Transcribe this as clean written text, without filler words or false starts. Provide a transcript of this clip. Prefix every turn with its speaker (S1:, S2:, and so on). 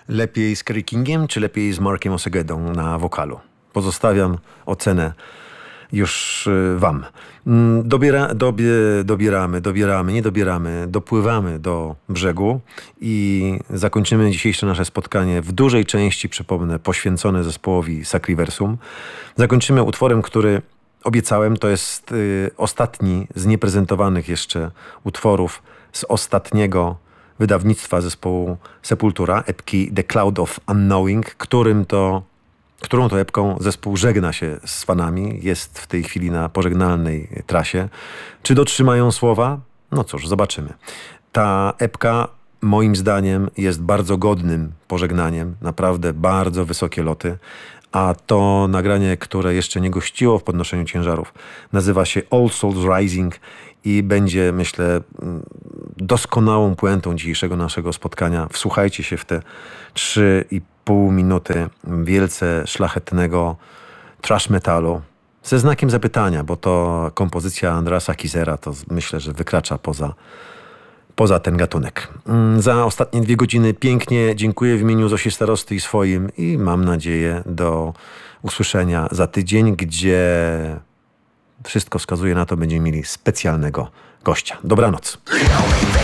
S1: Lepiej z Kerry Kingiem, czy lepiej z Markiem Osegedą na wokalu? Pozostawiam ocenę już wam. Dopływamy do brzegu i zakończymy dzisiejsze nasze spotkanie w dużej części, przypomnę, poświęcone zespołowi Sacriversum. Zakończymy utworem, który obiecałem, to jest ostatni z nieprezentowanych jeszcze utworów z ostatniego wydawnictwa zespołu Sepultura, epki The Cloud of Unknowing, którą to epką zespół żegna się z fanami. Jest w tej chwili na pożegnalnej trasie. Czy dotrzymają słowa? No cóż, zobaczymy. Ta epka moim zdaniem jest bardzo godnym pożegnaniem. Naprawdę bardzo wysokie loty. A to nagranie, które jeszcze nie gościło w podnoszeniu ciężarów, nazywa się All Souls Rising i będzie, myślę, doskonałą puentą dzisiejszego naszego spotkania. Wsłuchajcie się w te 3,5 minuty wielce szlachetnego thrash metalu ze znakiem zapytania, bo to kompozycja Andreasa Kisera to myślę, że wykracza poza ten gatunek. Za ostatnie 2 godziny pięknie dziękuję w imieniu Zosi Starosty i swoim i mam nadzieję do usłyszenia za tydzień, gdzie wszystko wskazuje na to, będziemy mieli specjalnego gościa. Dobranoc.